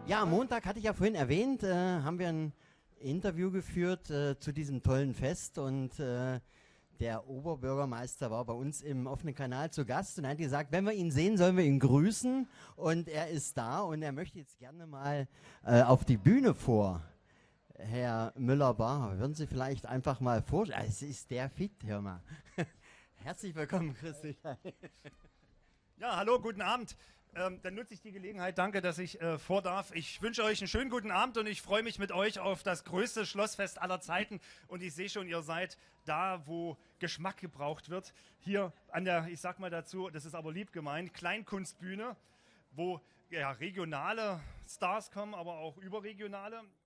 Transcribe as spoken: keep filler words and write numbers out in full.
Ja, am Montag hatte ich ja vorhin erwähnt, äh, haben wir ein Interview geführt äh, zu diesem tollen Fest und äh, der Oberbürgermeister war bei uns im offenen Kanal zu Gast und er hat gesagt, wenn wir ihn sehen, sollen wir ihn grüßen und er ist da und er möchte jetzt gerne mal äh, auf die Bühne vor. Herr Müller-Bar, würden Sie vielleicht einfach mal vorstellen, es ist der Fit, hör mal. Herzlich willkommen, Christi. Ja, hallo, guten Abend. Ähm, dann nutze ich die Gelegenheit. Danke, dass ich äh, vor darf. Ich wünsche euch einen schönen guten Abend und ich freue mich mit euch auf das größte Schlossfest aller Zeiten. Und ich sehe schon, ihr seid da, wo Geschmack gebraucht wird. Hier an der, ich sag mal dazu, das ist aber lieb gemeint, Kleinkunstbühne, wo ja, regionale Stars kommen, aber auch überregionale.